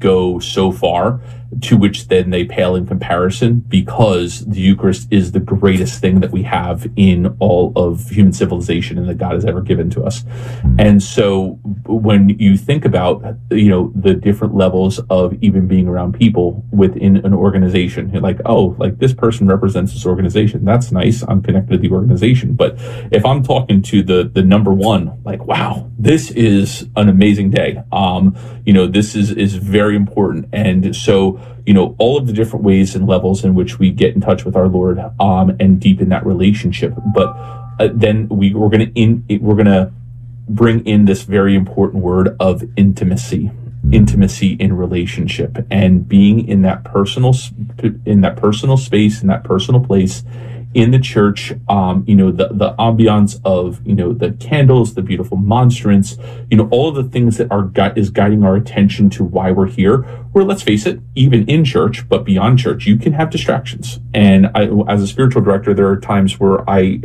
go so far, to which then they pale in comparison, because the Eucharist is the greatest thing that we have in all of human civilization and that God has ever given to us. And so when you think about, the different levels of even being around people within an organization, you're like, oh, like this person represents this organization. That's nice. I'm connected to the organization. But if I'm talking to the number one, like, wow, this is an amazing day. This is very important. And so, all of the different ways and levels in which we get in touch with our Lord, and deepen that relationship. But then we're going to bring in this very important word of intimacy in relationship, and being in that personal space, in that personal place in the church. The ambiance of, the candles, the beautiful monstrance, all of the things that is guiding our attention to why we're here. Where, let's face it, even in church, but beyond church, you can have distractions. And as a spiritual director, there are times where I,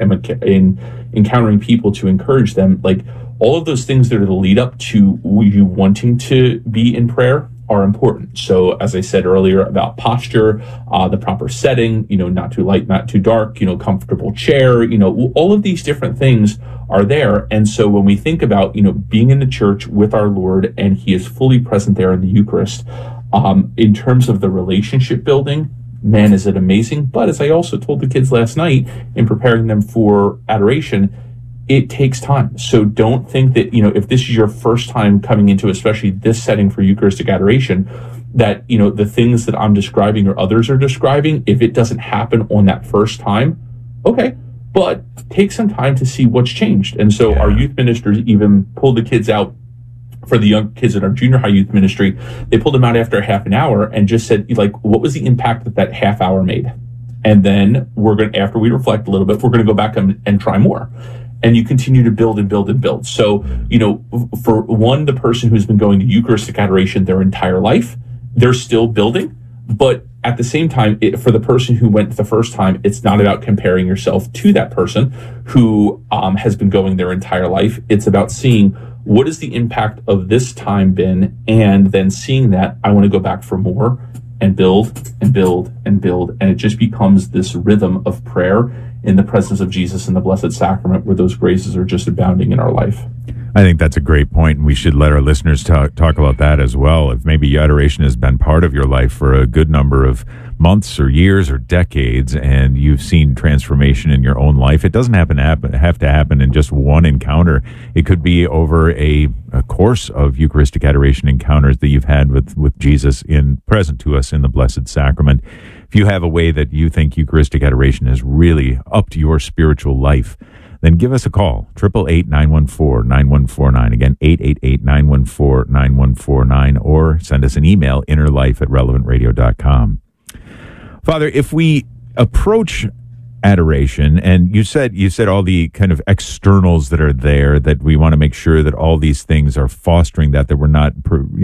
am encountering people to encourage them, like all of those things that are the lead up to you wanting to be in prayer are important. So as I said earlier about posture, the proper setting, not too light, not too dark, comfortable chair, all of these different things are there. And so when we think about, being in the church with our Lord, and he is fully present there in the Eucharist, in terms of the relationship building, man, is it amazing. But as I also told the kids last night in preparing them for adoration, it takes time. So don't think that, if this is your first time coming into, especially this setting for Eucharistic adoration, that, the things that I'm describing or others are describing, if it doesn't happen on that first time, okay, but take some time to see what's changed. And so our youth ministers even pulled the kids out. For the young kids in our junior high youth ministry, they pulled them out after a half an hour and just said, like, what was the impact that half hour made? And then after we reflect a little bit, we're going to go back and try more. And you continue to build and build and build. So, for one, the person who's been going to Eucharistic adoration their entire life, they're still building. But at the same time, for the person who went the first time, it's not about comparing yourself to that person who has been going their entire life. It's about seeing what is the impact of this time been, and then seeing that I want to go back for more and build and build and build. And it just becomes this rhythm of prayer in the presence of Jesus in the Blessed Sacrament, where those graces are just abounding in our life. I think that's a great point, and we should let our listeners talk about that as well. If maybe adoration has been part of your life for a good number of months or years or decades, and you've seen transformation in your own life, it doesn't have to happen in just one encounter. It could be over a course of Eucharistic adoration encounters that you've had with Jesus present to us in the Blessed Sacrament. If you have a way that you think Eucharistic adoration has really upped your spiritual life, then give us a call, 888-914-9149. Again, 888-914-9149, or send us an email, innerlife@relevantradio.com. Father, if we approach adoration, and you said all the kind of externals that are there, that we want to make sure that all these things are fostering that we're not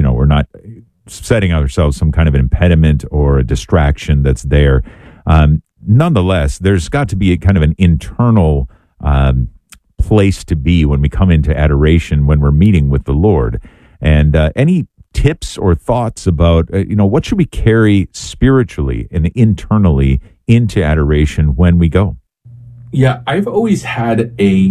setting ourselves some kind of an impediment or a distraction that's there. Nonetheless, there's got to be a kind of an internal place to be when we come into adoration, when we're meeting with the Lord. And any tips or thoughts about, what should we carry spiritually and internally into adoration when we go? Yeah, I've always had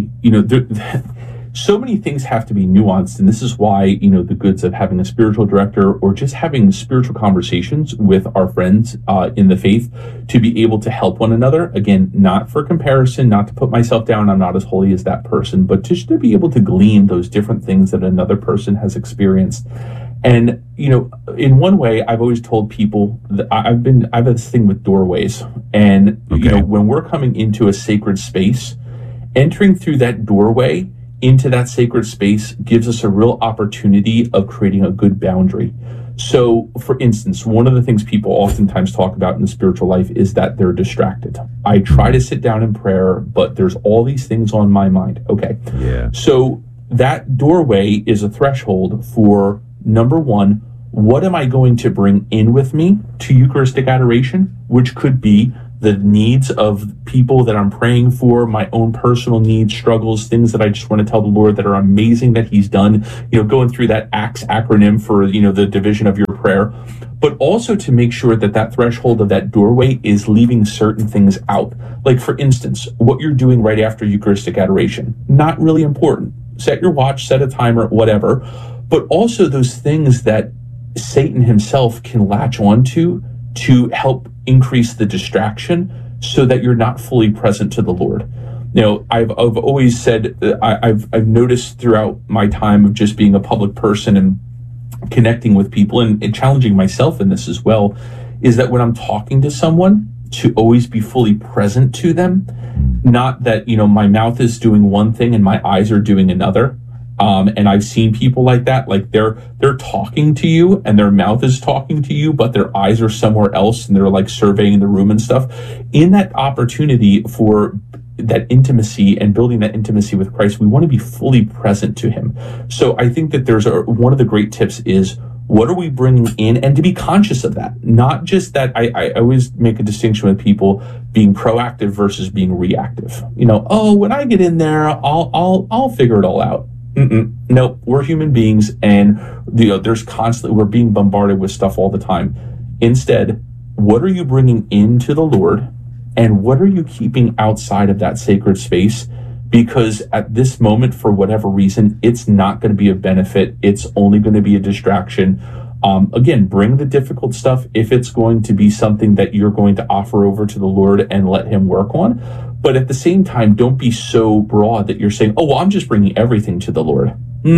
so many things have to be nuanced, and this is why, the goods of having a spiritual director or just having spiritual conversations with our friends in the faith to be able to help one another. Again, not for comparison, not to put myself down, I'm not as holy as that person, but just to be able to glean those different things that another person has experienced. And, in one way, I've always told people that I've had this thing with doorways. And, when we're coming into a sacred space, entering through that doorway into that sacred space gives us a real opportunity of creating a good boundary. So, for instance, one of the things people oftentimes talk about in the spiritual life is that they're distracted. I try to sit down in prayer, but there's all these things on my mind. Okay. Yeah. So that doorway is a threshold for, number one, what am I going to bring in with me to Eucharistic adoration, which could be the needs of people that I'm praying for, my own personal needs, struggles, things that I just want to tell the Lord that are amazing that he's done, going through that ACTS acronym for, the division of your prayer, but also to make sure that that threshold of that doorway is leaving certain things out. Like, for instance, what you're doing right after Eucharistic adoration, not really important. Set your watch, set a timer, whatever, but also those things that Satan himself can latch onto to help increase the distraction so that you're not fully present to the Lord. I've always said, I've noticed throughout my time of just being a public person and connecting with people and challenging myself in this as well, is that when I'm talking to someone, to always be fully present to them, not that, my mouth is doing one thing and my eyes are doing another. And I've seen people like that, like they're talking to you and their mouth is talking to you, but their eyes are somewhere else and they're like surveying the room and stuff. In that opportunity for that intimacy and building that intimacy with Christ, we want to be fully present to him. So I think that one of the great tips is, what are we bringing in, and to be conscious of that, not just that. I always make a distinction with people being proactive versus being reactive. When I get in there, I'll figure it all out. No, we're human beings, and we're being bombarded with stuff all the time. Instead, what are you bringing into the Lord, and what are you keeping outside of that sacred space? Because at this moment, for whatever reason, it's not going to be a benefit. It's only going to be a distraction. Again, bring the difficult stuff if it's going to be something that you're going to offer over to the Lord and let him work on. But at the same time, don't be so broad that you're saying, I'm just bringing everything to the Lord.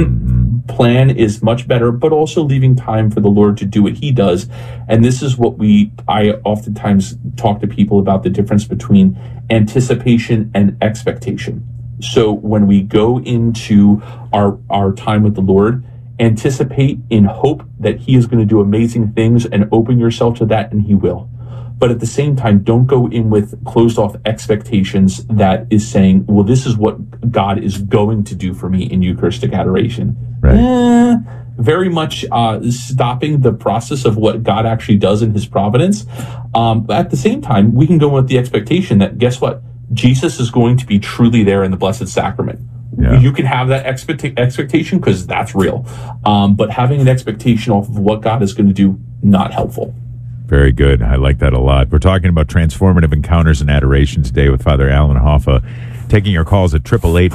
Plan is much better, but also leaving time for the Lord to do what he does. And this is what I oftentimes talk to people about, the difference between anticipation and expectation. So when we go into our time with the Lord, anticipate in hope that he is going to do amazing things, and open yourself to that, and he will. But at the same time, don't go in with closed off expectations that is saying, well, this is what God is going to do for me in Eucharistic adoration. Right. Very much stopping the process of what God actually does in his providence. But at the same time, we can go with the expectation that, guess what? Jesus is going to be truly there in the Blessed Sacrament. Yeah. You can have that expectation because that's real. But having an expectation off of what God is going to do, not helpful. Very good. I like that a lot. We're talking about transformative encounters and adoration today with Father Alan Hoffa. Taking your calls at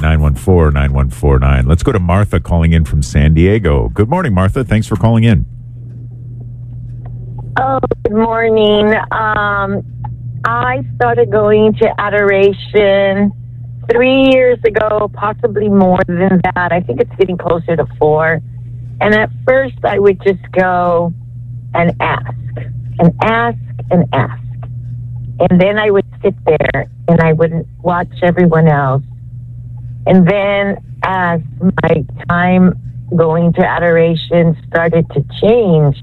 888-914-9149. Let's go to Martha calling in from San Diego. Good morning, Martha. Thanks for calling in. Oh, good morning. I started going to adoration 3 years ago, possibly more than that. I think it's getting closer to 4. And at first I would just go and ask and ask and ask. And then I would sit there and I would watch everyone else. And then as my time going to adoration started to change,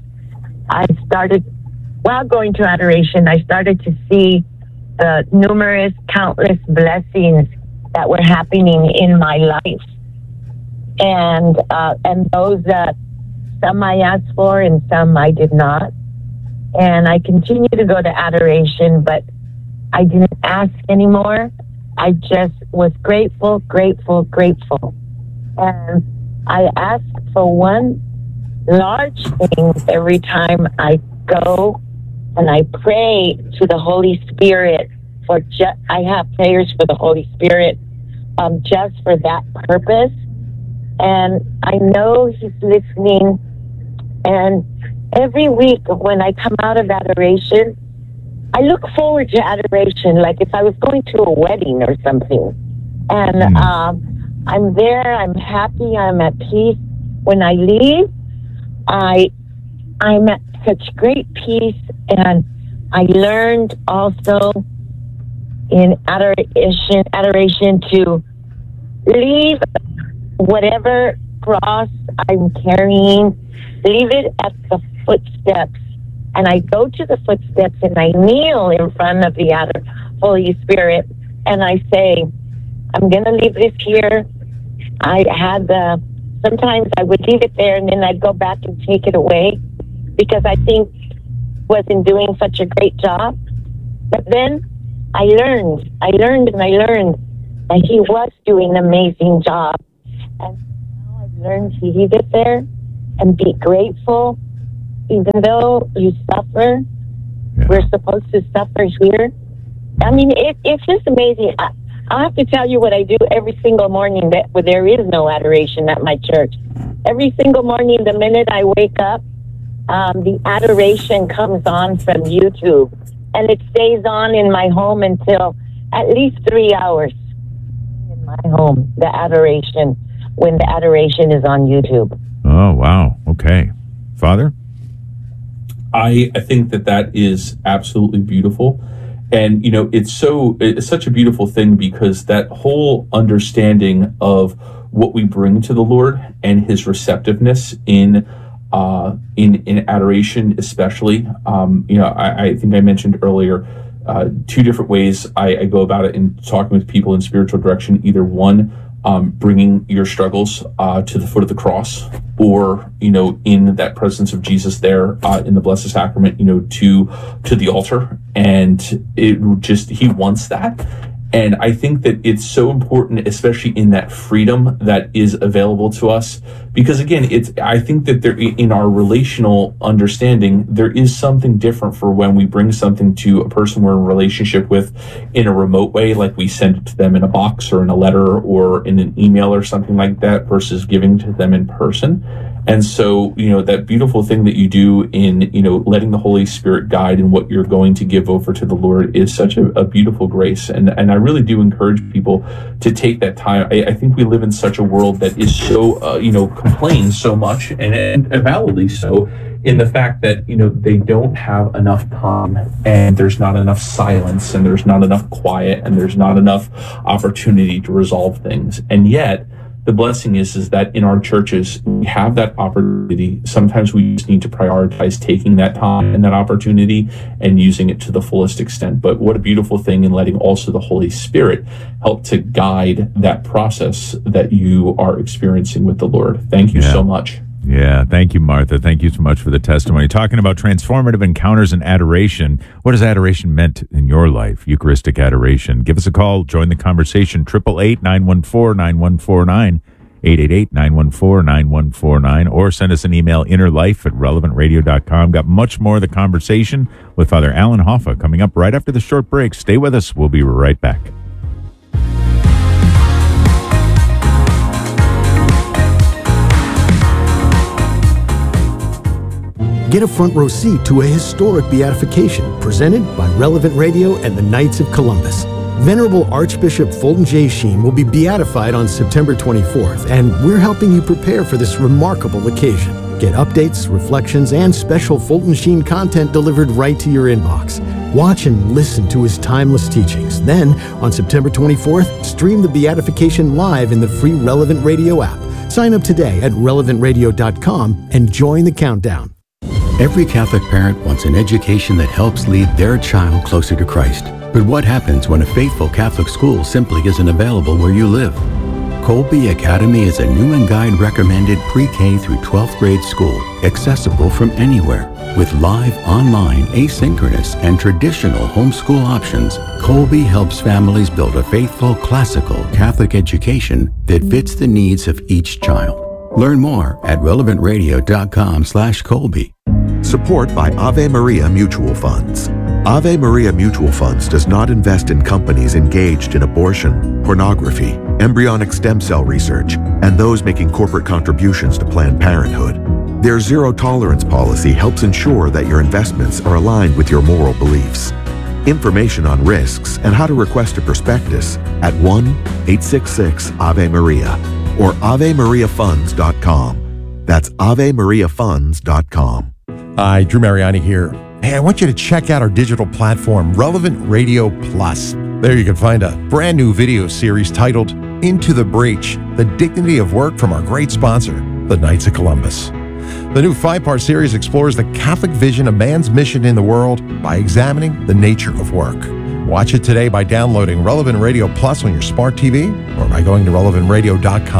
while going to adoration, I started to see the numerous, countless blessings that were happening in my life. And those that some I asked for and some I did not. And I continue to go to adoration, but I didn't ask anymore. I just was grateful. And I ask for one large thing every time I go, and I pray to the Holy Spirit I have prayers for the Holy Spirit just for that purpose. And I know he's listening. And every week when I come out of adoration, I look forward to adoration, like if I was going to a wedding or something. And I'm there, I'm happy, I'm at peace. When I leave, I'm at such great peace. And I learned also in adoration to leave whatever cross I'm carrying, leave it at the footsteps. And I go to the footsteps and I kneel in front of the Holy Spirit and I say, I'm going to leave this here. Sometimes I would leave it there and then I'd go back and take it away because I think wasn't doing such a great job. But then I learned that he was doing an amazing job. And now I've learned to leave it there and be grateful, even though you suffer. Yeah. We're supposed to suffer here. I mean, it's just amazing. I have to tell you what I do every single morning where there is no adoration at my church. Every single morning, the minute I wake up, the adoration comes on from YouTube. And it stays on in my home until at least 3 hours in my home, when the adoration is on YouTube. Oh, wow. Okay. Father? I think that is absolutely beautiful. And, it's such a beautiful thing, because that whole understanding of what we bring to the Lord and his receptiveness in adoration, especially, I think I mentioned earlier, 2 different ways I go about it in talking with people in spiritual direction. Either one, bringing your struggles to the foot of the cross, or in that presence of Jesus there in the Blessed Sacrament, to the altar, and he wants that. And I think that it's so important, especially in that freedom that is available to us, because again, I think that in our relational understanding, there is something different for when we bring something to a person we're in a relationship with in a remote way, like we send it to them in a box or in a letter or in an email or something like that, versus giving to them in person. And so, that beautiful thing that you do in, letting the Holy Spirit guide in what you're going to give over to the Lord is such a beautiful grace. And I really do encourage people to take that time. I think we live in such a world that is so, complains so much, and validly so, in the fact that, they don't have enough time, and there's not enough silence, and there's not enough quiet, and there's not enough opportunity to resolve things. And yet, the blessing is that in our churches, we have that opportunity. Sometimes we just need to prioritize taking that time and that opportunity and using it to the fullest extent. But what a beautiful thing in letting also the Holy Spirit help to guide that process that you are experiencing with the Lord. Thank you so much. Yeah, thank you, Martha. Thank you so much for the testimony. Talking about transformative encounters and adoration. What has adoration meant in your life? Eucharistic adoration. Give us a call. Join the conversation. 888-914-9149. 888-914-9149. Or send us an email, innerlife@relevantradio.com. Got much more of the conversation with Father Alan Hoffa coming up right after the short break. Stay with us. We'll be right back. Get a front row seat to a historic beatification presented by Relevant Radio and the Knights of Columbus. Venerable Archbishop Fulton J. Sheen will be beatified on September 24th, and we're helping you prepare for this remarkable occasion. Get updates, reflections, and special Fulton Sheen content delivered right to your inbox. Watch and listen to his timeless teachings. Then, on September 24th, stream the beatification live in the free Relevant Radio app. Sign up today at relevantradio.com and join the countdown. Every Catholic parent wants an education that helps lead their child closer to Christ. But what happens when a faithful Catholic school simply isn't available where you live? Colby Academy is a Newman Guide recommended pre-K through 12th grade school, accessible from anywhere. With live, online, asynchronous, and traditional homeschool options, Colby helps families build a faithful, classical Catholic education that fits the needs of each child. Learn more at relevantradio.com/Colby. Support by Ave Maria Mutual Funds. Ave Maria Mutual Funds does not invest in companies engaged in abortion, pornography, embryonic stem cell research, and those making corporate contributions to Planned Parenthood. Their zero-tolerance policy helps ensure that your investments are aligned with your moral beliefs. Information on risks and how to request a prospectus at 1-866-AVE-MARIA or AveMariaFunds.com. That's AveMariaFunds.com. Hi, Drew Mariani here. Hey, I want you to check out our digital platform, Relevant Radio Plus. There you can find a brand new video series titled Into the Breach, The Dignity of Work from our great sponsor, the Knights of Columbus. The new 5-part series explores the Catholic vision of man's mission in the world by examining the nature of work. Watch it today by downloading Relevant Radio Plus on your smart TV or by going to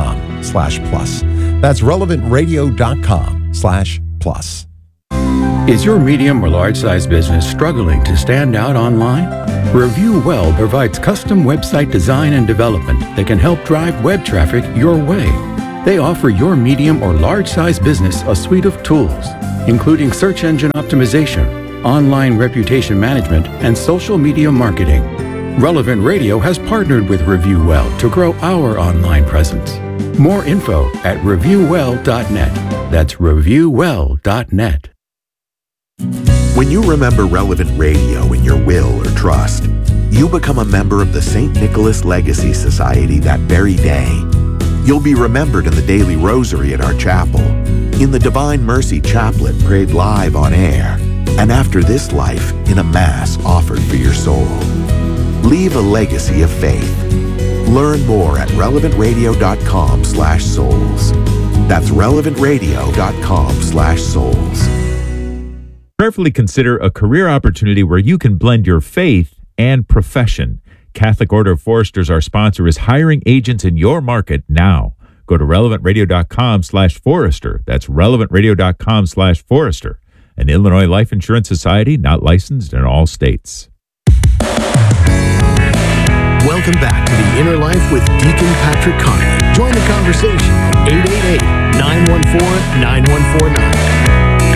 relevantradio.com/plus. That's relevantradio.com/plus. Is your medium or large size business struggling to stand out online? Review Well provides custom website design and development that can help drive web traffic your way. They offer your medium or large size business a suite of tools, including search engine optimization, online reputation management, and social media marketing. Relevant Radio has partnered with Review Well to grow our online presence. More info at reviewwell.net. That's reviewwell.net. When you remember Relevant Radio in your will or trust, you become a member of the St. Nicholas Legacy Society that very day. You'll be remembered in the daily rosary at our chapel, in the Divine Mercy Chaplet prayed live on air, and after this life in a Mass offered for your soul. Leave a legacy of faith. Learn more at relevantradio.com/souls. That's relevantradio.com/souls. Carefully consider a career opportunity where you can blend your faith and profession. Catholic Order of Foresters, our sponsor, is hiring agents in your market now. Go to relevantradio.com/forester. That's relevantradio.com/forester. An Illinois Life Insurance Society, not licensed in all states. Welcome back to The Inner Life with Deacon Patrick Connolly. Join the conversation at 888-914-9149.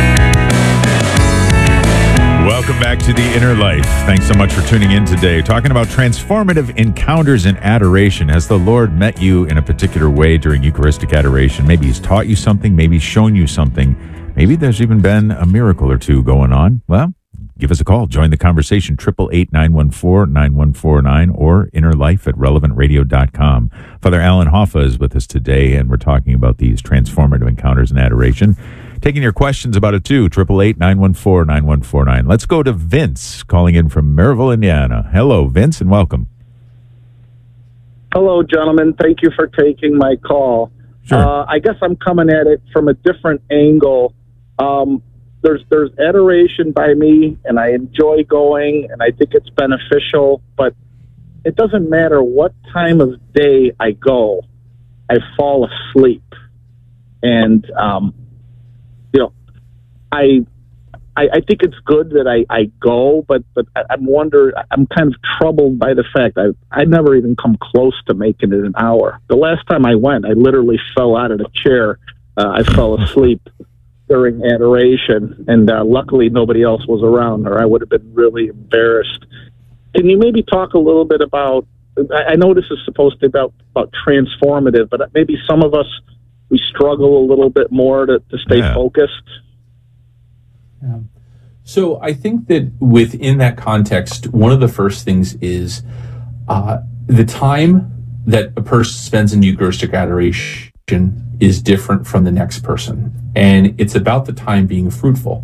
Welcome back to The Inner Life. Thanks so much for tuning in today. Talking about transformative encounters in adoration. Has the Lord met you in a particular way during Eucharistic adoration? Maybe He's taught you something. Maybe He's shown you something. Maybe there's even been a miracle or two going on. Well, give us a call. Join the conversation. 888-914-9149 or innerlife@relevantradio.com. Father Alan Hoffa is with us today, and we're talking about these transformative encounters in adoration. Taking your questions about it, too. 888-914-9149. Let's go to Vince, calling in from Maryville, Indiana. Hello, Vince, and welcome. Hello, gentlemen. Thank you for taking my call. Sure. I guess I'm coming at it from a different angle. There's adoration by me, and I enjoy going, and I think it's beneficial, but it doesn't matter what time of day I go, I fall asleep. And, I think it's good that I go, but I'm kind of troubled by the fact I never even come close to making it an hour. The last time I went, I literally fell out of the chair. I fell asleep during adoration, and luckily nobody else was around, or I would have been really embarrassed. Can you maybe talk a little bit about, I know this is supposed to be about transformative, but maybe some of us, we struggle a little bit more to stay focused? Yeah. So I think that within that context, one of the first things is the time that a person spends in Eucharistic adoration is different from the next person. And it's about the time being fruitful.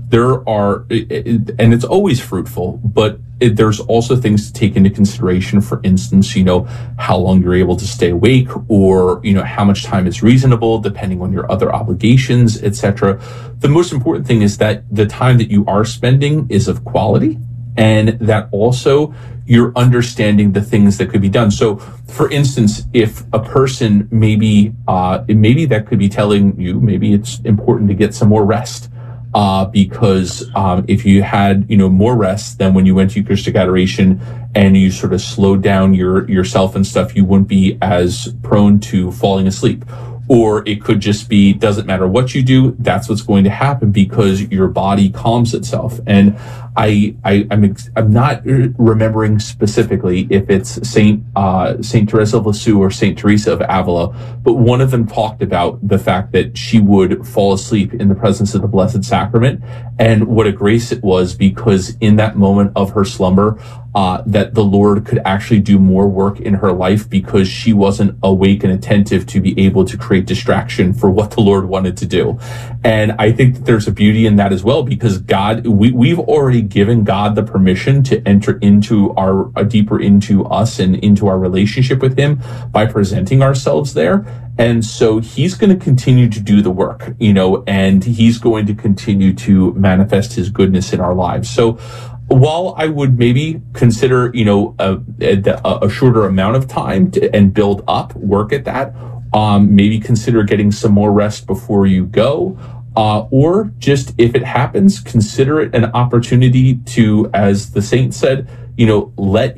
And it's always fruitful, but there's also things to take into consideration. For instance, how long you're able to stay awake, or, how much time is reasonable depending on your other obligations, etc. The most important thing is that the time that you are spending is of quality, and that also you're understanding the things that could be done. So, for instance, if a person maybe that could be telling you maybe it's important to get some more rest. Because if you had, more rest than when you went to Eucharistic adoration and you sort of slowed down yourself and stuff, you wouldn't be as prone to falling asleep. Or it could just be, doesn't matter what you do, that's what's going to happen because your body calms itself. And I'm not remembering specifically if it's Saint Teresa of Lisieux or Saint Teresa of Avila, but one of them talked about the fact that she would fall asleep in the presence of the Blessed Sacrament, and what a grace it was, because in that moment of her slumber, that the Lord could actually do more work in her life because she wasn't awake and attentive to be able to create distraction for what the Lord wanted to do. And I think that there's a beauty in that as well, because we've already given God the permission to enter into deeper into us and into our relationship with Him by presenting ourselves there. And so He's going to continue to do the work, and He's going to continue to manifest His goodness in our lives. So while I would maybe consider, a shorter amount of time and build up, work at that, maybe consider getting some more rest before you go. or just if it happens, consider it an opportunity to, as the saint said, let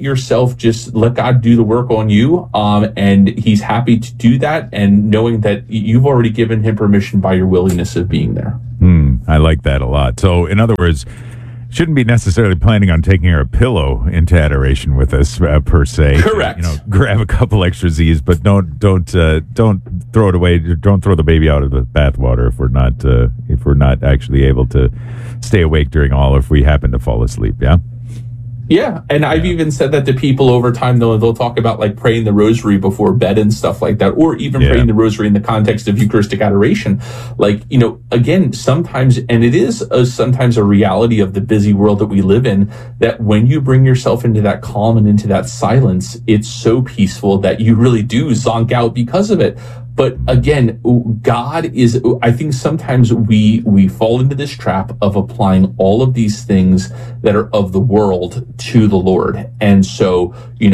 God do the work on you. And he's happy to do that. And knowing that you've already given him permission by your willingness of being there. I like that a lot. So in other words, shouldn't be necessarily planning on taking a pillow into adoration with us per se. Correct. Grab a couple extra Z's, but don't throw it away. Don't throw the baby out of the bathwater if we're not actually able to stay awake during all, if we happen to fall asleep. Yeah. Yeah, and I've even said that to people over time. They'll talk about like praying the rosary before bed and stuff like that, or even praying the rosary in the context of Eucharistic adoration. Like, again, sometimes, and it is sometimes a reality of the busy world that we live in, that when you bring yourself into that calm and into that silence, it's so peaceful that you really do zonk out because of it. But again, God is, I think sometimes we fall into this trap of applying all of these things that are of the world to the Lord. And so,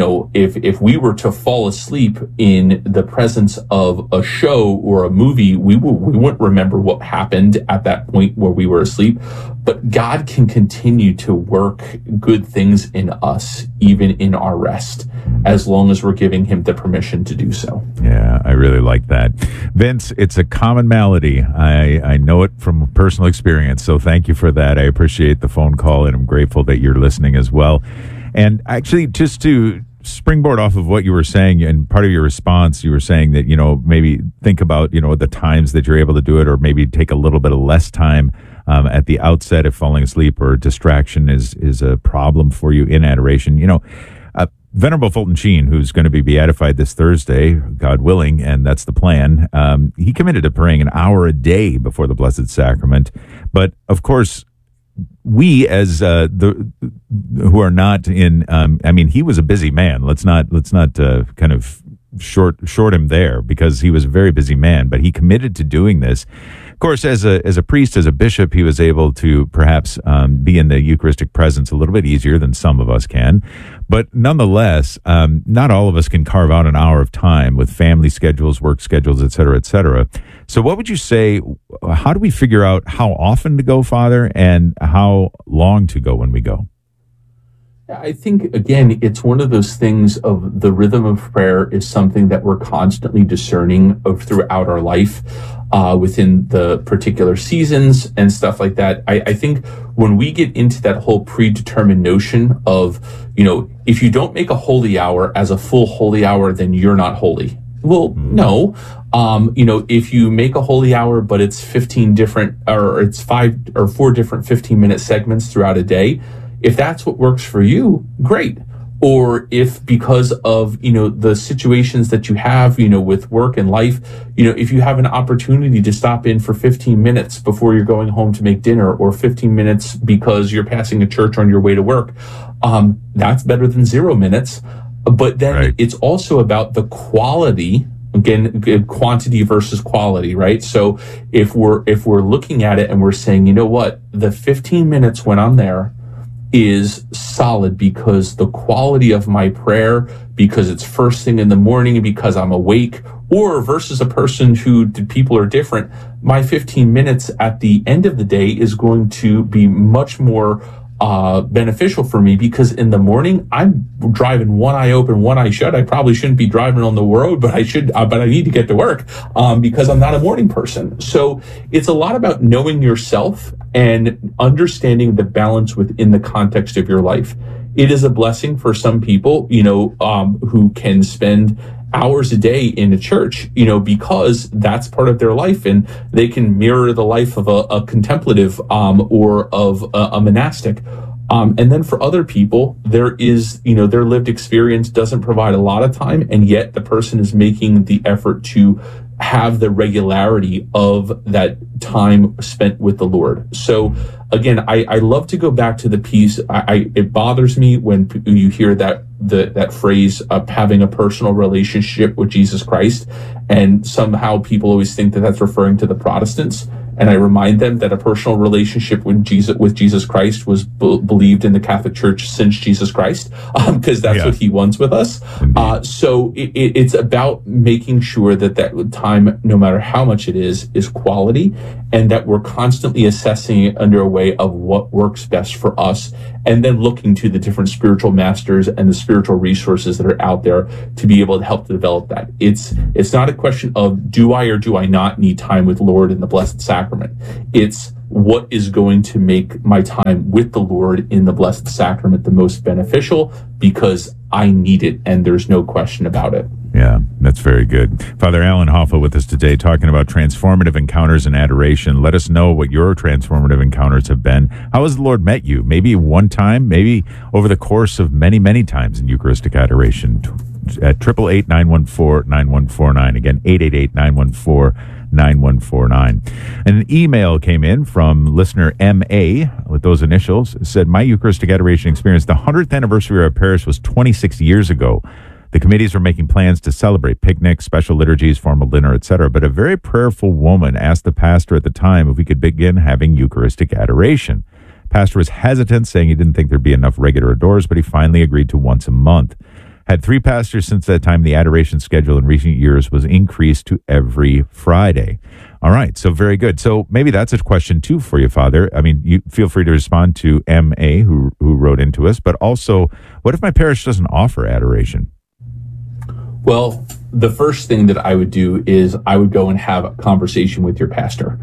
if we were to fall asleep in the presence of a show or a movie, we wouldn't remember what happened at that point where we were asleep. But God can continue to work good things in us, even in our rest, as long as we're giving him the permission to do so. Yeah, I really like that. Vince, it's a common malady. I know it from personal experience, so thank you for that. I appreciate the phone call, and I'm grateful that you're listening as well. And actually, just to springboard off of what you were saying, and part of your response, you were saying that, maybe think about, the times that you're able to do it, or maybe take a little bit of less time at the outset if falling asleep or distraction is a problem for you in adoration. Venerable Fulton Sheen, who's going to be beatified this Thursday, God willing, and that's the plan, he committed to praying an hour a day before the Blessed Sacrament. But, of course, we as who are not in, he was a busy man. Let's not kind of short him there, because he was a very busy man, but he committed to doing this. Of course, as a priest, as a bishop, he was able to perhaps be in the Eucharistic presence a little bit easier than some of us can. But nonetheless, not all of us can carve out an hour of time with family schedules, work schedules, et cetera, et cetera. So what would you say, how do we figure out how often to go, Father, and how long to go when we go? I think, again, it's one of those things of the rhythm of prayer is something that we're constantly discerning of throughout our life, within the particular seasons and stuff like that. I think when we get into that whole predetermined notion of, if you don't make a holy hour as a full holy hour, then you're not holy. Well, no. If you make a holy hour, but it's 15 different, or it's 5 or 4 different 15-minute segments throughout a day, if that's what works for you, great. Or if because of, the situations that you have, with work and life, if you have an opportunity to stop in for 15 minutes before you're going home to make dinner, or 15 minutes because you're passing a church on your way to work, that's better than 0 minutes. But then It's also about the quality. Again, quantity versus quality, right? So if we're looking at it and we're saying, you know what, the 15 minutes when I'm there is solid because the quality of my prayer, because it's first thing in the morning, because I'm awake, or versus a person who people are different, my 15 minutes at the end of the day is going to be much more beneficial for me, because in the morning I'm driving one eye open, one eye shut. I probably shouldn't be driving on the road, but I should. But I need to get to work because I'm not a morning person. So it's a lot about knowing yourself and understanding the balance within the context of your life. It is a blessing for some people, who can spend hours a day in a church, because that's part of their life, and they can mirror the life of a contemplative or of a monastic. And then for other people, there is, their lived experience doesn't provide a lot of time, and yet the person is making the effort to have the regularity of that time spent with the Lord. So again, I love to go back to the piece. It bothers me when you hear that phrase of having a personal relationship with Jesus Christ, and somehow people always think that that's referring to the Protestants. And I remind them that a personal relationship with Jesus Christ was believed in the Catholic Church since Jesus Christ, because that's what he wants with us. So it's about making sure that time, no matter how much it is quality, and that we're constantly assessing it under a way of what works best for us, and then looking to the different spiritual masters and the spiritual resources that are out there to be able to help to develop that. It's not a question of do I or do I not need time with the Lord in the Blessed Sacrament. It's what is going to make my time with the Lord in the Blessed Sacrament the most beneficial, because I need it, and there's no question about it. Yeah, that's very good. Father Alan Hoffa with us today, talking about transformative encounters in adoration. Let us know what your transformative encounters have been. How has the Lord met you? Maybe one time, maybe over the course of many, many times in Eucharistic adoration. At 888-914-9149. Again, 888-914-9149. And an email came in from listener M.A. with those initials. It said, my Eucharistic adoration experience, the 100th anniversary of our parish was 26 years ago. The committees were making plans to celebrate picnics, special liturgies, formal dinner, etc. But a very prayerful woman asked the pastor at the time if we could begin having Eucharistic adoration. Pastor was hesitant, saying he didn't think there'd be enough regular adorers, but he finally agreed to once a month. Had 3 pastors since that time. The adoration schedule in recent years was increased to every Friday. All right, so very good. So maybe that's a question too for you, Father. I mean, you feel free to respond to M.A. who wrote into us, but also, what if my parish doesn't offer adoration? Well, the first thing that I would do is I would go and have a conversation with your pastor,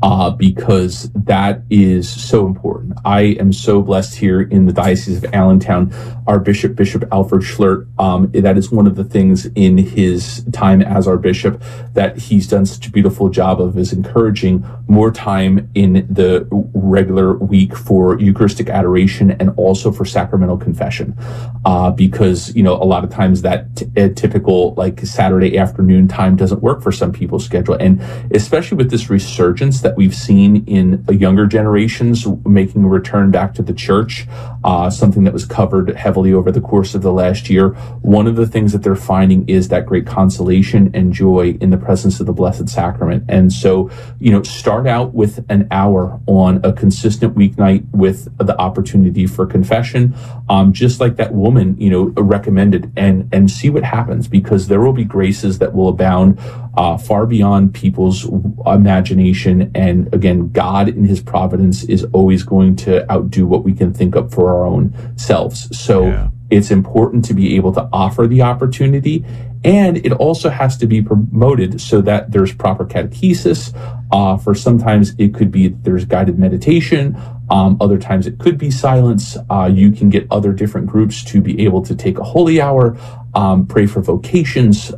because that is so important. I am so blessed here in the Diocese of Allentown. Our Bishop Alfred Schlert, that is one of the things in his time as our bishop that he's done such a beautiful job of, is encouraging more time in the regular week for Eucharistic adoration and also for sacramental confession, because, a lot of times that typical like Saturday afternoon time doesn't work for some people's schedule. And especially with this resurgence that we've seen in younger generations making a return back to the church, something that was covered heavily over the course of the last year. One of the things that they're finding is that great consolation and joy in the presence of the Blessed Sacrament. And so, start out with an hour on a consistent weeknight with the opportunity for confession, just like that woman, recommended, and see what happens, because there will be graces that will abound far beyond people's imagination. And again, God in his providence is always going to outdo what we can think up for our own selves. So it's important to be able to offer the opportunity, and it also has to be promoted so that there's proper catechesis. For sometimes it could be there's guided meditation. Other times it could be silence. You can get other different groups to be able to take a holy hour, pray for vocations,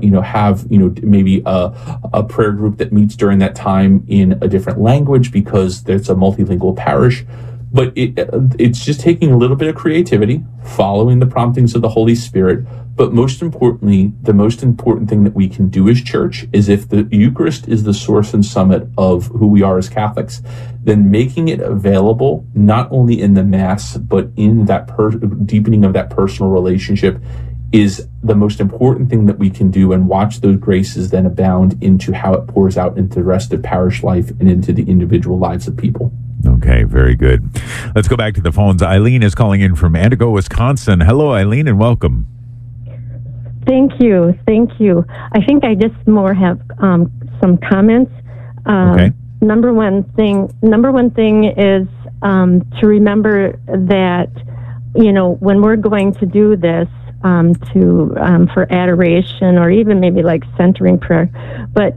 have, maybe a prayer group that meets during that time in a different language because it's a multilingual parish. But it's just taking a little bit of creativity, following the promptings of the Holy Spirit. But most importantly, the most important thing that we can do as church is, if the Eucharist is the source and summit of who we are as Catholics, then making it available not only in the Mass, but in that deepening of that personal relationship is the most important thing that we can do, and watch those graces then abound into how it pours out into the rest of parish life and into the individual lives of people. Okay, very good. Let's go back to the phones. Eileen is calling in from Antigo, Wisconsin. Hello, Eileen, and welcome. Thank you. I think I just more have some comments. Okay. Number one thing is to remember that, when we're going to do this, for adoration, or even maybe like centering prayer, but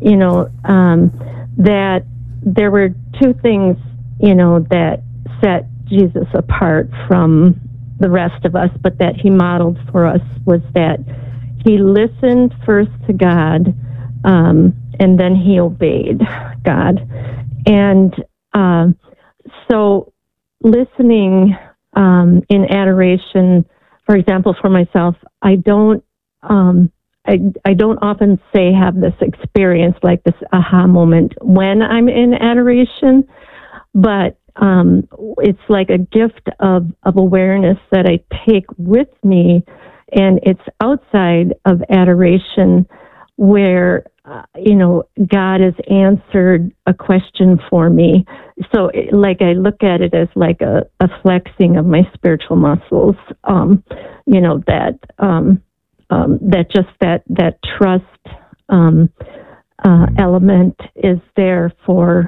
that there were 2 things that set Jesus apart from the rest of us, but that he modeled for us, was that he listened first to God, and then he obeyed God. And so listening in adoration, for example, for myself, I don't often have this experience, like this aha moment when I'm in adoration, but it's like a gift of awareness that I take with me, and it's outside of adoration where God has answered a question for me. So, I look at it as like a flexing of my spiritual muscles. That trust element is there for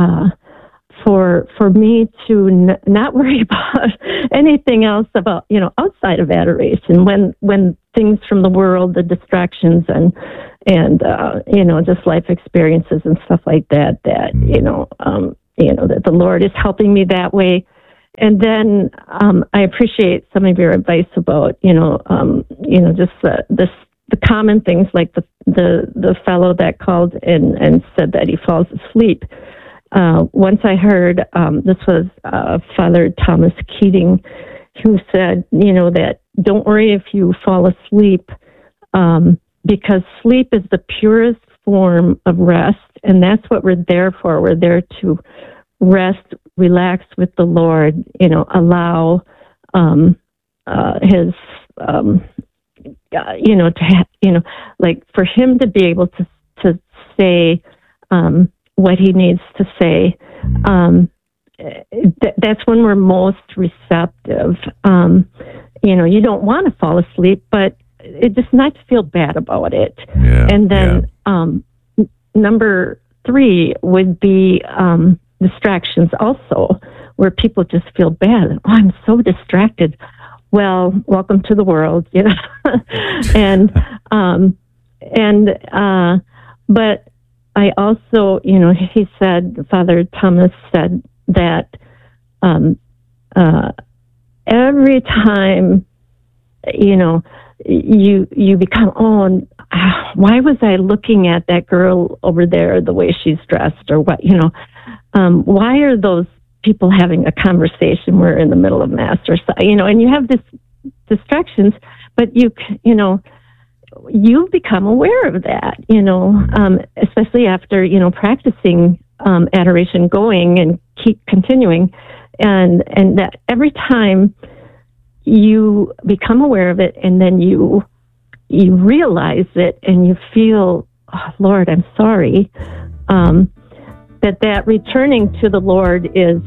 me to not worry about anything else about outside of adoration when things from the world, the distractions and just life experiences and stuff like that that the Lord is helping me that way. And then I appreciate some of your advice about just the common things like the fellow that called and said that he falls asleep. Once I heard this was Father Thomas Keating, who said that don't worry if you fall asleep, because sleep is the purest form of rest, and that's what we're there for. We're there to rest, relax with the Lord, allow his for him to be able to say what he needs to say. That's when we're most receptive. You don't want to fall asleep, but it just not to feel bad about it. Yeah, and then number 3 would be distractions also, where people just feel bad. Oh, I'm so distracted. Well, welcome to the world, but I also, he said, Father Thomas said that every time, you become, why was I looking at that girl over there, the way she's dressed, or what, why are those people having a conversation? We're in the middle of Mass, or and you have this distractions, but you've become aware of that, especially after, practicing adoration, going and keep continuing. And that every time you become aware of it and then you realize it and you feel, oh, Lord, I'm sorry, that returning to the Lord is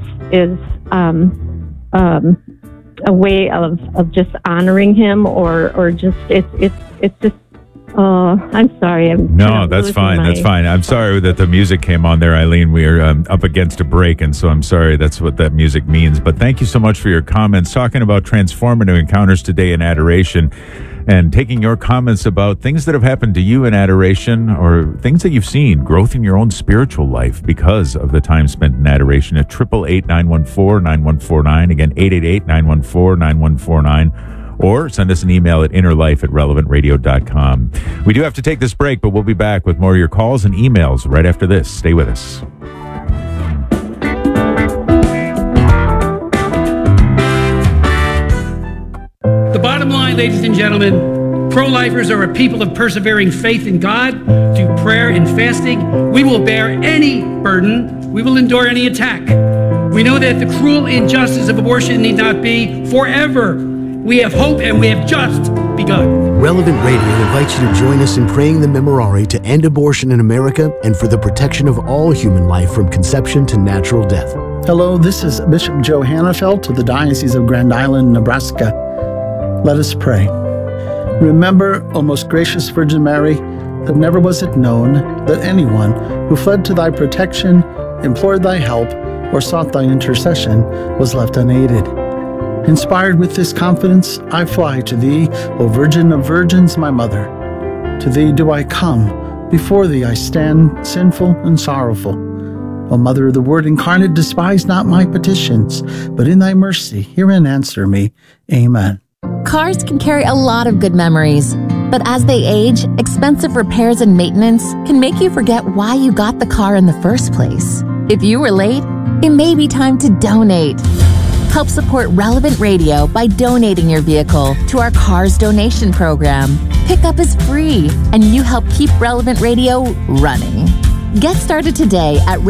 a way of just honoring him, or just it's just. Oh, I'm sorry. No, that's fine. That's fine. I'm sorry that the music came on there, Eileen. We are up against a break, and so I'm sorry that's what that music means. But thank you so much for your comments, talking about transformative encounters today in adoration, and taking your comments about things that have happened to you in adoration, or things that you've seen, growth in your own spiritual life because of the time spent in adoration at 888-914-9149. Again, 888-914-9149. Or send us an email at innerlife@relevantradio.com. We do have to take this break, but we'll be back with more of your calls and emails right after this. Stay with us. The bottom line, ladies and gentlemen, pro-lifers are a people of persevering faith in God through prayer and fasting. We will bear any burden. We will endure any attack. We know that the cruel injustice of abortion need not be forever. We have hope, and we have just begun. Relevant Radio invites you to join us in praying the Memorare to end abortion in America and for the protection of all human life from conception to natural death. Hello, this is Bishop Joe Hannafelt of the Diocese of Grand Island, Nebraska. Let us pray. Remember, O most gracious Virgin Mary, that never was it known that anyone who fled to thy protection, implored thy help, or sought thy intercession was left unaided. Inspired with this confidence, I fly to thee, O Virgin of Virgins, my mother. To thee do I come, before thee I stand, sinful and sorrowful. O Mother of the Word incarnate, despise not my petitions, but in thy mercy hear and answer me. Amen. Cars can carry a lot of good memories, but as they age, expensive repairs and maintenance can make you forget why you got the car in the first place. If you were late, it may be time to donate. Help support Relevant Radio by donating your vehicle to our Cars Donation Program. Pickup is free, and you help keep Relevant Radio running. Get started today at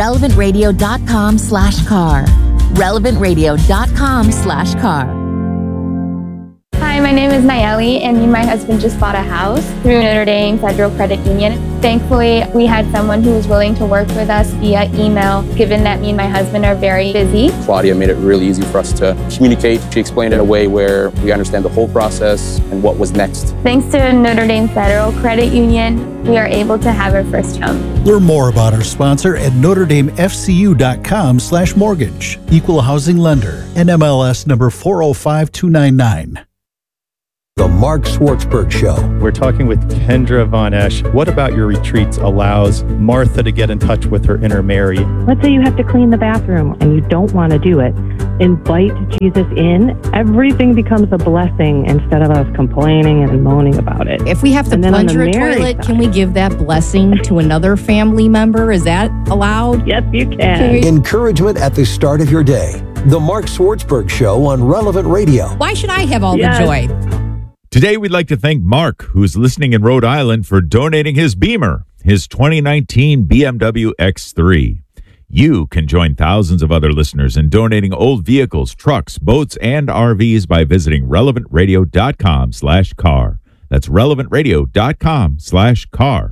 relevantradio.com/car. relevantradio.com/car. Hi, Hi, my name is Nayeli, and me and my husband just bought a house through Notre Dame Federal Credit Union. Thankfully, we had someone who was willing to work with us via email, given that me and my husband are very busy. Claudia made it really easy for us to communicate. She explained it in a way where we understand the whole process and what was next. Thanks to Notre Dame Federal Credit Union, we are able to have our first home. Learn more about our sponsor at NotreDameFCU.com/mortgage. Equal housing lender. NMLS number 405299. The Mark Schwartzberg Show. We're talking with Kendra Von Esch. What about your retreats allows Martha to get in touch with her inner Mary? Let's say you have to clean the bathroom and you don't want to do it. Invite Jesus in. Everything becomes a blessing instead of us complaining and moaning about it. If we have to plunger a toilet, can we give that blessing to another family member? Is that allowed? Yes, you can. Encouragement at the start of your day. The Mark Schwartzberg Show on Relevant Radio. Why should I have all the joy? Today, we'd like to thank Mark, who's listening in Rhode Island, for donating his Beamer, his 2019 BMW X3. You can join thousands of other listeners in donating old vehicles, trucks, boats, and RVs by visiting relevantradio.com/car. That's relevantradio.com/car.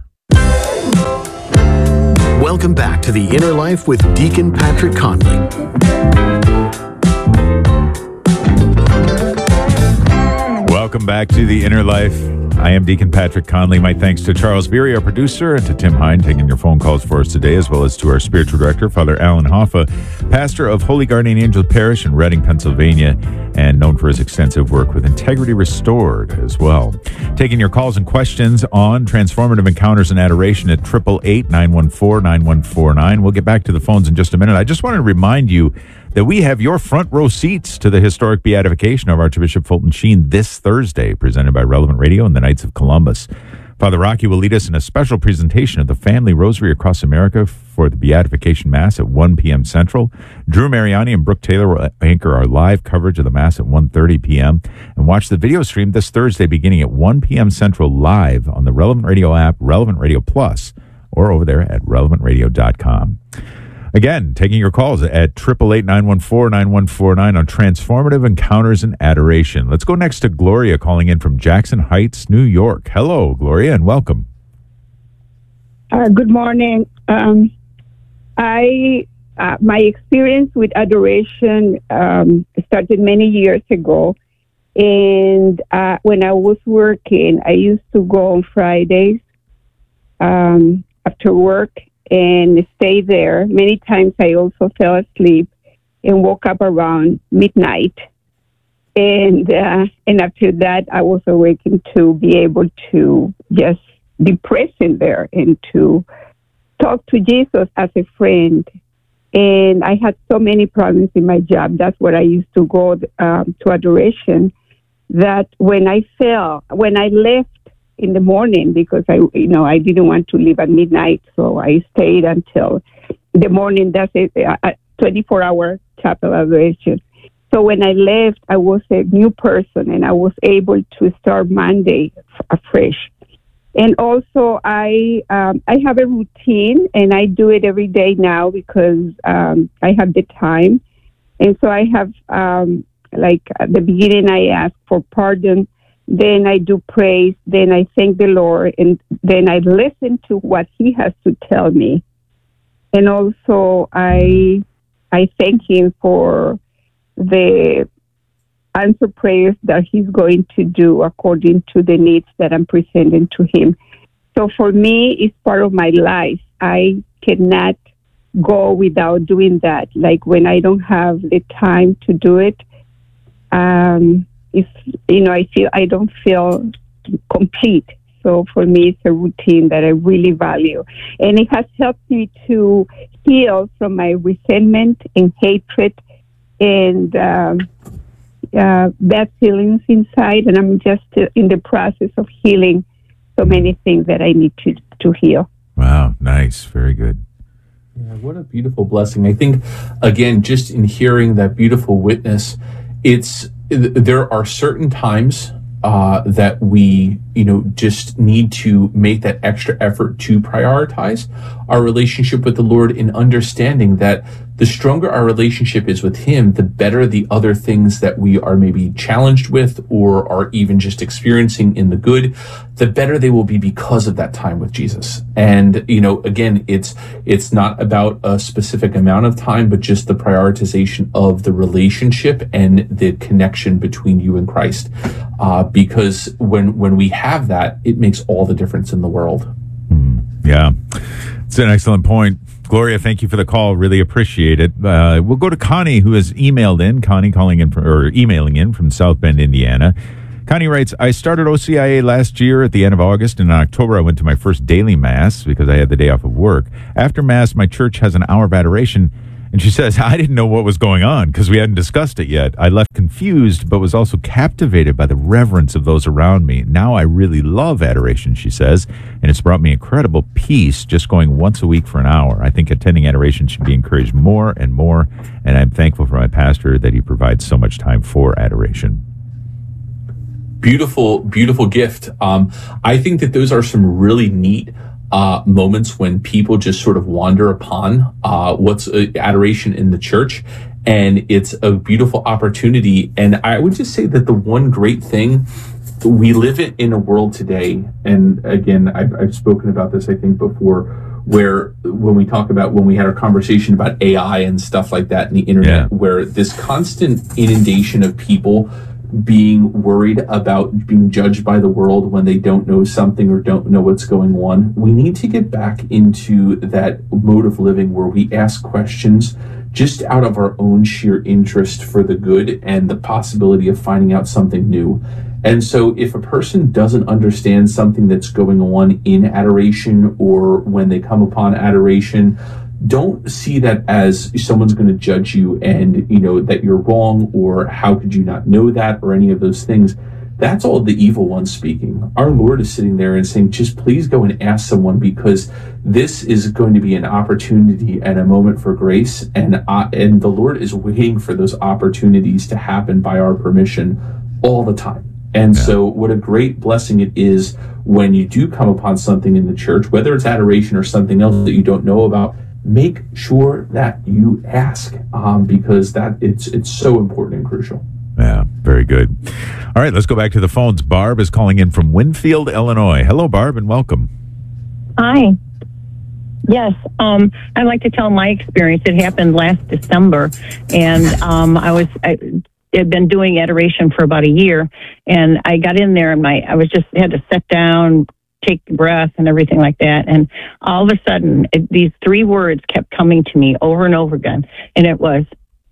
Welcome back to The Inner Life with Deacon Patrick Conley. Welcome back to The Inner Life. I am Deacon Patrick Conley. My thanks to Charles Beery, our producer, and to Tim Hine taking your phone calls for us today, as well as to our spiritual director, Father Alan Hoffa, pastor of Holy Guardian Angel Parish in Reading, Pennsylvania, and known for his extensive work with Integrity Restored as well. Taking your calls and questions on Transformative Encounters and Adoration at 888-914-9149. We'll get back to the phones in just a minute. I just wanted to remind you that we have your front row seats to the historic beatification of Archbishop Fulton Sheen this Thursday, presented by Relevant Radio and the Knights of Columbus. Father Rocky will lead us in a special presentation of the Family Rosary across America for the Beatification Mass at 1 p.m. Central. Drew Mariani and Brooke Taylor will anchor our live coverage of the Mass at 1:30 p.m. and watch the video stream this Thursday beginning at 1 p.m. Central live on the Relevant Radio app, Relevant Radio Plus, or over there at relevantradio.com. Again, taking your calls at 888-914-9149 on Transformative Encounters and Adoration. Let's go next to Gloria calling in from Jackson Heights, New York. Hello, Gloria, and welcome. Good morning. My experience with adoration started many years ago. And when I was working, I used to go on Fridays after work and stay there. Many times I also fell asleep and woke up around midnight. And after that, I was awakened to be able to just be present there and to talk to Jesus as a friend. And I had so many problems in my job. That's what I used to go to adoration. That when I left in the morning, because I didn't want to leave at midnight, so I stayed until the morning. That's a 24-hour chapel adoration. So when I left, I was a new person, and I was able to start Monday afresh. And also, I have a routine, and I do it every day now because I have the time. And so I have, like at the beginning, I ask for pardon. Then I do praise. Then I thank the Lord. And then I listen to what He has to tell me. And also, I thank Him for the answer prayers that He's going to do according to the needs that I'm presenting to Him. So for me, it's part of my life. I cannot go without doing that. Like when I don't have the time to do it, I don't feel complete. So for me, it's a routine that I really value. And it has helped me to heal from my resentment and hatred and bad feelings inside. And I'm just in the process of healing so many things that I need to heal. Wow, nice. Very good. Yeah, what a beautiful blessing. I think, again, just in hearing that beautiful witness, there are certain times that we just need to make that extra effort to prioritize our relationship with the Lord, in understanding that the stronger our relationship is with Him, the better the other things that we are maybe challenged with or are even just experiencing in the good, the better they will be because of that time with Jesus. And, again, it's not about a specific amount of time, but just the prioritization of the relationship and the connection between you and Christ. Because when we have that, it makes all the difference in the world. Yeah, it's an excellent point. Gloria, thank you for the call. Really appreciate it. We'll go to Connie, who has emailed in. Connie emailing in from South Bend, Indiana. Connie writes, I started OCIA last year at the end of August, and in October I went to my first daily Mass because I had the day off of work. After Mass, my church has an hour of adoration, and she says, I didn't know what was going on because we hadn't discussed it yet. I left confused, but was also captivated by the reverence of those around me. Now I really love adoration, she says, and it's brought me incredible peace just going once a week for an hour. I think attending adoration should be encouraged more and more, and I'm thankful for my pastor that he provides so much time for adoration. Beautiful, beautiful gift. I think that those are some really neat moments when people just sort of wander upon what's adoration in the church, and it's a beautiful opportunity. And I would just say that the one great thing, we live in a world today, and again, I've spoken about this, I think, before, where when we had our conversation about AI and stuff like that and the internet, where this constant inundation of people being worried about being judged by the world when they don't know something or don't know what's going on. We need to get back into that mode of living where we ask questions just out of our own sheer interest for the good and the possibility of finding out something new. And so if a person doesn't understand something that's going on in adoration or when they come upon adoration, don't see that as someone's going to judge you and, that you're wrong, or how could you not know that, or any of those things. That's all the evil one speaking. Our Lord is sitting there and saying, just please go and ask someone, because this is going to be an opportunity and a moment for grace. And the Lord is waiting for those opportunities to happen by our permission all the time. And so what a great blessing it is when you do come upon something in the church, whether it's adoration or something else that you don't know about. Make sure that you ask, because it's so important and crucial. Yeah, very good. All right, let's go back to the phones. Barb is calling in from Winfield, Illinois. Hello, Barb, and welcome. Hi. Yes, I'd like to tell my experience. It happened last December, and I had been doing adoration for about a year, and I got in there, and I had to sit down, take a breath and everything like that. And all of a sudden, these three words kept coming to me over and over again. And it was,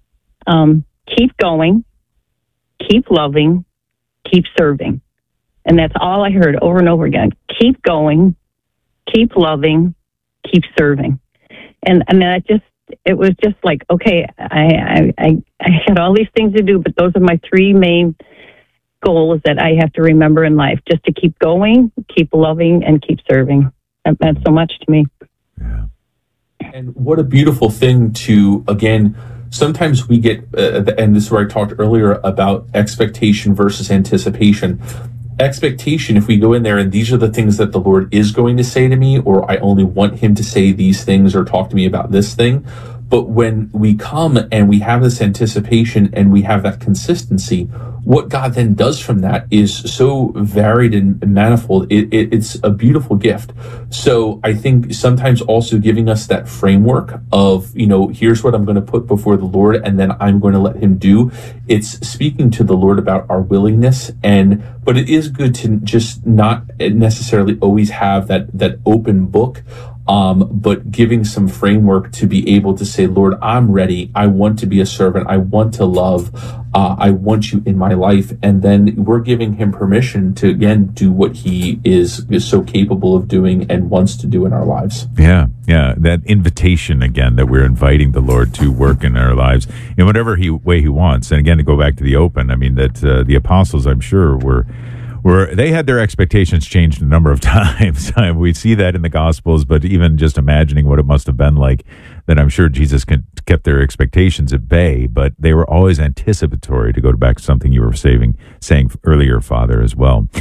keep going, keep loving, keep serving. And that's all I heard over and over again. Keep going, keep loving, keep serving. And it was just like, okay, I had all these things to do, but those are my three main goals that I have to remember in life, just to keep going, keep loving, and keep serving. That meant so much to me. Yeah. And what a beautiful thing to, again, sometimes we get, and this is where I talked earlier about expectation versus anticipation. Expectation, if we go in there and these are the things that the Lord is going to say to me, or I only want Him to say these things or talk to me about this thing. But when we come and we have this anticipation and we have that consistency, what God then does from that is so varied and manifold. It's a beautiful gift. So I think sometimes also giving us that framework of, here's what I'm going to put before the Lord, and then I'm going to let Him do. It's speaking to the Lord about our willingness, but it is good to just not necessarily always have that open book. But giving some framework to be able to say, Lord, I'm ready. I want to be a servant. I want to love. I want you in my life. And then we're giving Him permission to, again, do what He is so capable of doing and wants to do in our lives. Yeah. That invitation, again, that we're inviting the Lord to work in our lives in whatever way He wants. And again, to go back to the open, I mean, that the apostles, I'm sure, were they had their expectations changed a number of times. We see that in the Gospels, but even just imagining what it must have been like, that I'm sure Jesus kept their expectations at bay, but they were always anticipatory, to go back to something you were saying earlier, Father, as well.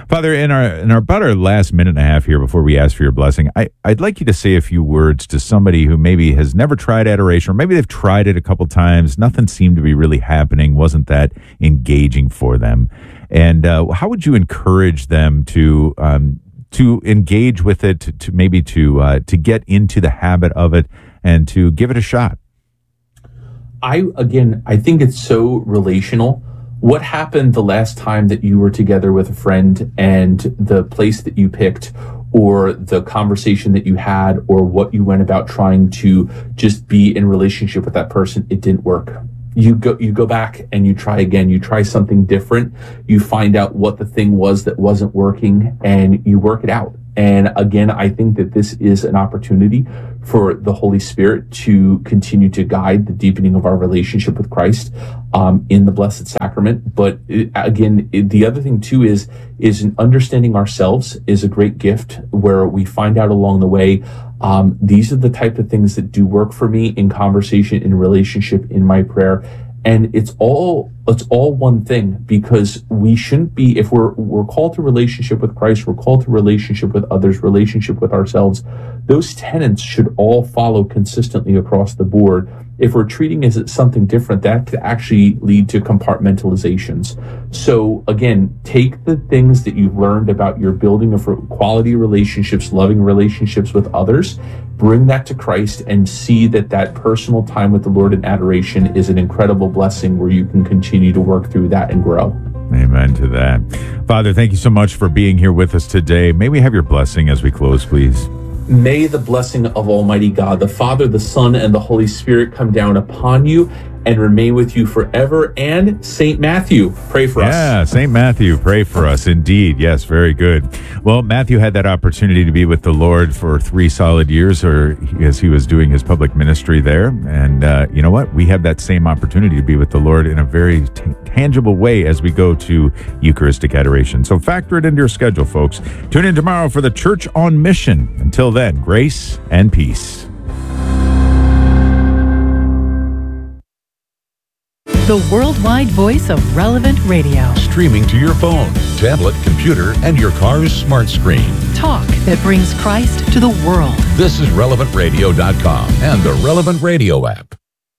Father, in our about our last minute and a half here before we ask for your blessing, I'd like you to say a few words to somebody who maybe has never tried adoration, or maybe they've tried it a couple times. Nothing seemed to be really happening. Wasn't that engaging for them? And how would you encourage them to engage with it, to get into the habit of it, and to give it a shot? I think it's so relational. What happened the last time that you were together with a friend, and the place that you picked, or the conversation that you had, or what you went about trying to just be in relationship with that person, it didn't work. You go back and you try again. You try something different. You find out what the thing was that wasn't working, and you work it out. And again, I think that this is an opportunity for the Holy Spirit to continue to guide the deepening of our relationship with Christ in the Blessed Sacrament. But the other thing too is an understanding ourselves is a great gift, where we find out along the way, these are the type of things that do work for me in conversation, in relationship, in my prayer. And it's all one thing, because we shouldn't be, if we're called to relationship with Christ, we're called to relationship with others, relationship with ourselves. Those tenets should all follow consistently across the board. If we're treating it as something different, that could actually lead to compartmentalizations. So again, take the things that you've learned about your building of quality relationships, loving relationships with others, bring that to Christ, and see that personal time with the Lord in adoration is an incredible blessing, where you can continue to work through that and grow. Amen to that. Father, thank you so much for being here with us today. May we have your blessing as we close, please? May the blessing of Almighty God, the Father, the Son, and the Holy Spirit come down upon you and remain with you forever. And St. Matthew, pray for us. Yeah, St. Matthew, pray for us. Indeed. Yes, very good. Well, Matthew had that opportunity to be with the Lord for 3 solid years, as he was doing his public ministry there. And you know what? We have that same opportunity to be with the Lord in a very tangible way as we go to Eucharistic adoration. So factor it into your schedule, folks. Tune in tomorrow for the Church on Mission. Until then, grace and peace. The worldwide voice of Relevant Radio. Streaming to your phone, tablet, computer, and your car's smart screen. Talk that brings Christ to the world. This is RelevantRadio.com and the Relevant Radio app.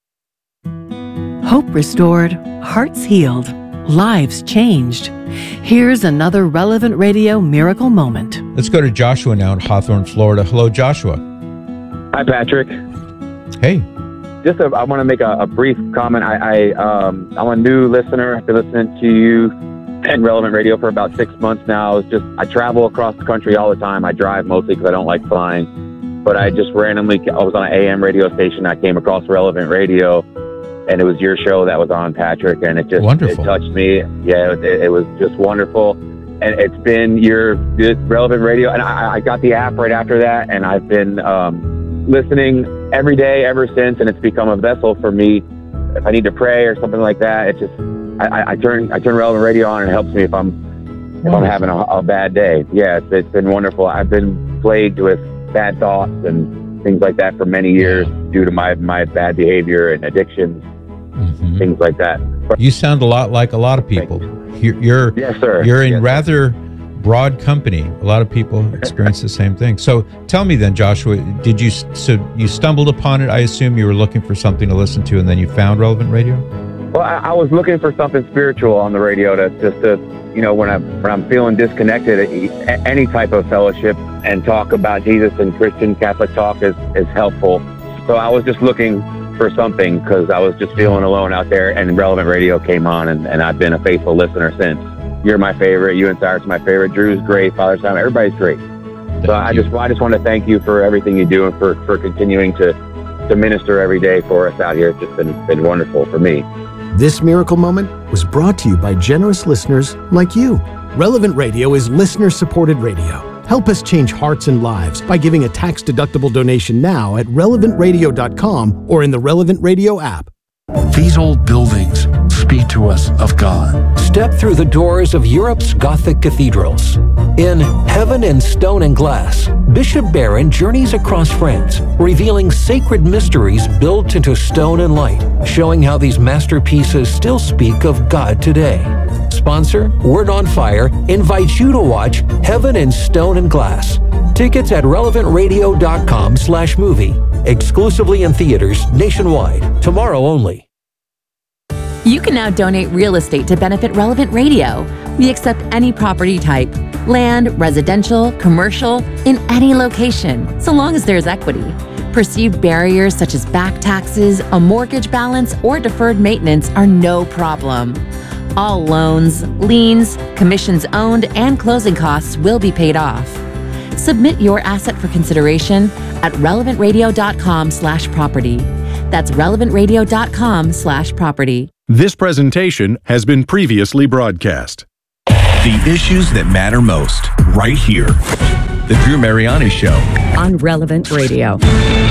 Hope restored, hearts healed, lives changed. Here's another Relevant Radio miracle moment. Let's go to Joshua now in Hawthorne, Florida. Hello, Joshua. Hi, Patrick. Hey. I want to make a brief comment. I'm a new listener. I've been listening to you and Relevant Radio for about 6 months now. I travel across the country all the time. I drive mostly because I don't like flying. But I just randomly, I was on an AM radio station. I came across Relevant Radio, and it was your show that was on, Patrick, and it touched me. Yeah, it was just wonderful. And it's been your Relevant Radio, and I got the app right after that, and I've been listening every day ever since, and it's become a vessel for me. If I need to pray or something like that, I turn Relevant Radio on, and it helps me if I'm having a bad day. Yeah, it's been wonderful. I've been plagued with bad thoughts and things like that for many years due to my bad behavior and addictions, things like that. You sound a lot like a lot of people. You're yes, sir. You're in rather broad company. A lot of people experience the same thing. So tell me then, Joshua, you stumbled upon it? I assume you were looking for something to listen to, and then you found Relevant Radio? Well, I was looking for something spiritual on the radio when I'm feeling disconnected, any type of fellowship and talk about Jesus and Christian Catholic talk is helpful. So I was just looking for something because I was just feeling alone out there, and Relevant Radio came on, and I've been a faithful listener since. You're my favorite. You and Cyrus are my favorite. Drew's great. Father Simon, everybody's great. So I just want to thank you for everything you do and for continuing to minister every day for us out here. It's just been wonderful for me. This miracle moment was brought to you by generous listeners like you. Relevant Radio is listener-supported radio. Help us change hearts and lives by giving a tax-deductible donation now at relevantradio.com or in the Relevant Radio app. These old buildings speak to us of God. Step through the doors of Europe's Gothic cathedrals. In Heaven in Stone and Glass, Bishop Barron journeys across France, revealing sacred mysteries built into stone and light, showing how these masterpieces still speak of God today. sponsor, Word on Fire, invites you to watch Heaven in Stone and Glass. Tickets at relevantradio.com/movie. Exclusively in theaters nationwide. Tomorrow only. You can now donate real estate to benefit Relevant Radio. We accept any property type, land, residential, commercial, in any location, so long as there's equity. Perceived barriers such as back taxes, a mortgage balance, or deferred maintenance are no problem. All loans, liens, commissions owned, and closing costs will be paid off. Submit your asset for consideration at relevantradio.com/property. That's relevantradio.com/property. This presentation has been previously broadcast. The issues that matter most, right here. The Drew Mariani Show on Relevant Radio.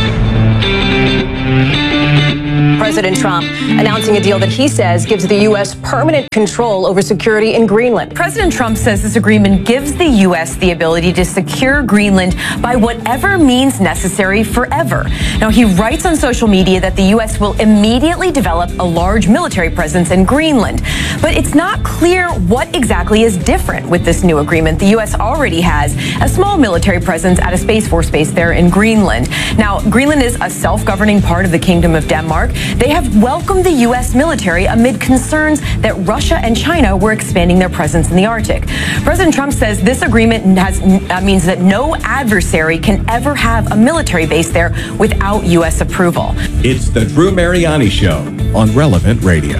President Trump announcing a deal that he says gives the U.S. permanent control over security in Greenland. President Trump says this agreement gives the U.S. the ability to secure Greenland by whatever means necessary forever. Now, he writes on social media that the U.S. will immediately develop a large military presence in Greenland. But it's not clear what exactly is different with this new agreement. The U.S. already has a small military presence at a Space Force base there in Greenland. Now, Greenland is a self-governing part of the Kingdom of Denmark. They have welcomed the U.S. military amid concerns that Russia and China were expanding their presence in the Arctic. President Trump says this agreement means that no adversary can ever have a military base there without U.S. approval. It's the Drew Mariani Show on Relevant Radio.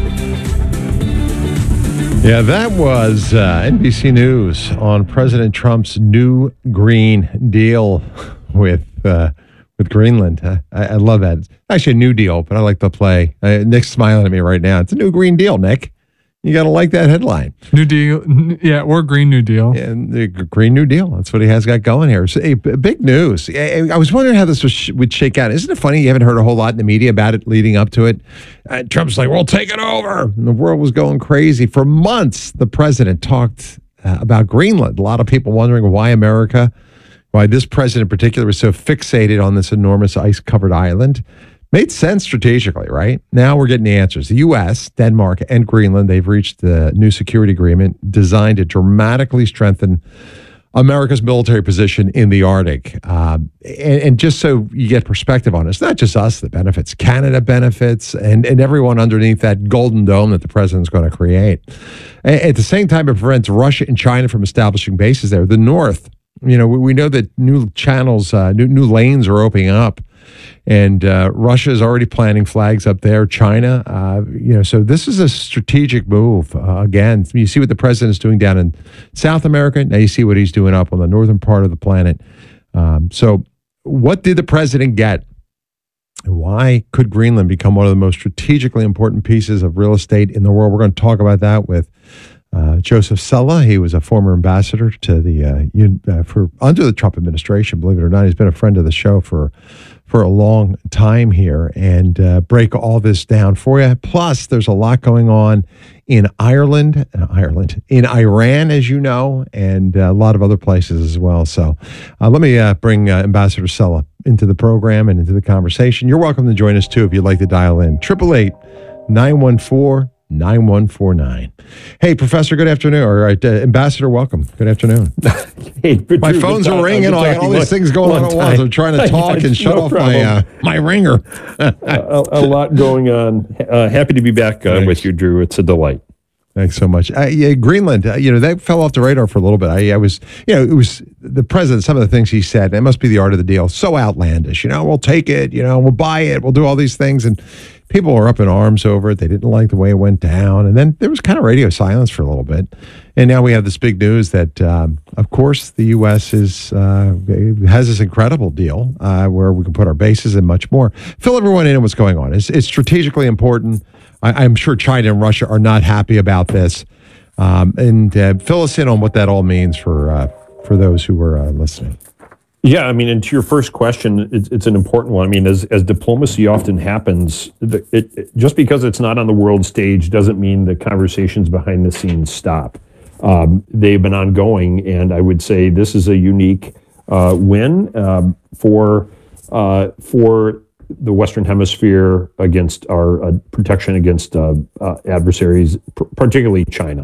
Yeah, that was NBC News on President Trump's new Green Deal with Greenland. I love that. It's actually a new deal, but I like the play. Nick's smiling at me right now. It's a new Green Deal, Nick. You got to like that headline. New Deal, yeah, or Green New Deal. Yeah, the Green New Deal. That's what he has got going here. So, big news. I was wondering how this would shake out. Isn't it funny? You haven't heard a whole lot in the media about it leading up to it. Trump's like, we'll take it over. And the world was going crazy. For months, the president talked about Greenland. A lot of people wondering why America, why this president in particular was so fixated on this enormous ice-covered island. Made sense strategically, right? Now we're getting the answers. The U.S., Denmark, and Greenland, they've reached the new security agreement designed to dramatically strengthen America's military position in the Arctic. And just so you get perspective on it, it's not just us that benefits. Canada benefits, and everyone underneath that golden dome that the president's going to create. At the same time, it prevents Russia and China from establishing bases there. The North, we know that new channels, new lanes are opening up. And Russia is already planting flags up there. China, so this is a strategic move. Again, you see what the president's doing down in South America. Now you see what he's doing up on the northern part of the planet. So what did the president get? Why could Greenland become one of the most strategically important pieces of real estate in the world? We're going to talk about that with Joseph Sella. He was a former ambassador to the under the Trump administration. Believe it or not, he's been a friend of the show for a long time here, and break all this down for you. Plus, there's a lot going on in in Iran, as you know, and a lot of other places as well. So let me bring Ambassador Sella into the program and into the conversation. You're welcome to join us, too, if you'd like to dial in. 888-914-9149. Hey, Professor, good afternoon. Or Ambassador, welcome. Good afternoon. Hey, my phones are ringing. I got all these things going on at once. I'm trying to talk and shut off my ringer. a lot going on. Happy to be back with you, Drew. It's a delight. Thanks so much. Greenland, that fell off the radar for a little bit. It was the president, some of the things he said, it must be the art of the deal. So outlandish, we'll take it, we'll buy it, we'll do all these things. And people were up in arms over it. They didn't like the way it went down. And then there was kind of radio silence for a little bit. And now we have this big news that, of course, the U.S. has this incredible deal where we can put our bases and much more. Fill everyone in on what's going on. It's strategically important. I'm sure China and Russia are not happy about this. And fill us in on what that all means for those who are listening. Yeah, and to your first question, it's an important one. As diplomacy often happens, just because it's not on the world stage doesn't mean the conversations behind the scenes stop. They've been ongoing, and I would say this is a unique win for the Western Hemisphere against our protection against adversaries, particularly China.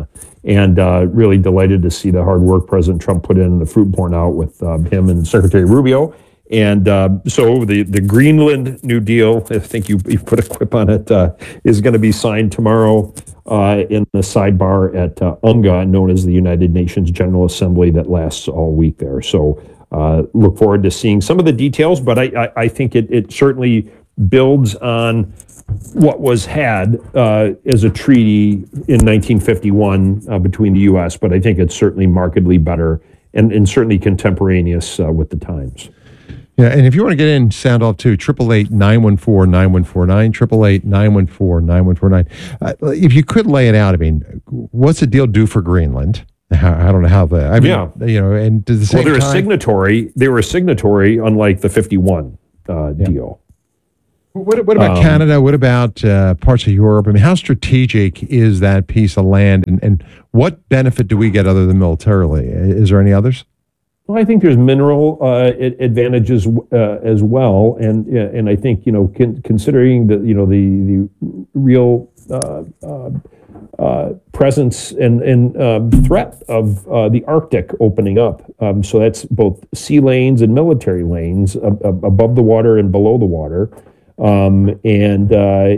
and really delighted to see the hard work President Trump put in, the fruit borne out with him and Secretary Rubio. And so the Greenland New Deal, I think you put a quip on it, is going to be signed tomorrow in the sidebar at UNGA, known as the United Nations General Assembly, that lasts all week there. So look forward to seeing some of the details, but I think it certainly builds on what was had as a treaty in 1951 between the U.S., but I think it's certainly markedly better and certainly contemporaneous with the times. Yeah, and if you want to get in, sound off too, 888-914-9149, 888-914-9149. If you could lay it out, I mean, what's the deal do for Greenland? I don't know how the, I mean, you know, and at the same they're time, they were a signatory, unlike the 51 deal. What about Canada? What about parts of Europe? I mean, how strategic is that piece of land, and what benefit do we get other than militarily? Is there any others? Well, I think there's mineral advantages as well, and I think considering the real presence and threat of the Arctic opening up, so that's both sea lanes and military lanes above the water and below the water. And